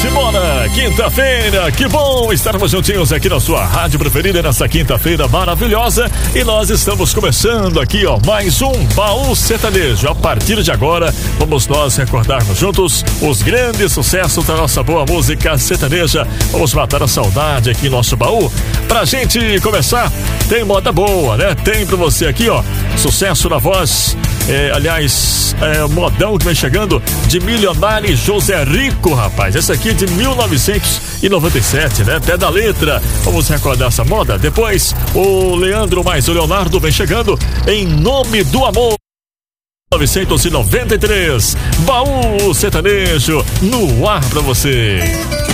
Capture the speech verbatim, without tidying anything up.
Simbora, quinta-feira, que bom estarmos juntinhos aqui na sua rádio preferida nessa quinta-feira maravilhosa. E nós estamos começando aqui, ó, mais um Baú Sertanejo. A partir de agora, vamos nós recordarmos juntos os grandes sucessos da nossa boa música sertaneja. Vamos matar a saudade aqui em nosso baú. Pra gente começar, tem moda boa, né? Tem pra você aqui, ó, sucesso na voz, é, aliás, é, modão que vem chegando de Milionário e José Rico, rapaz. Esse aqui é de mil novecentos e noventa e sete, né? Pé da letra. Vamos recordar essa moda. Depois, o Leandro mais o Leonardo vem chegando Em Nome do Amor. mil novecentos e noventa e três. Baú Sertanejo no ar pra você.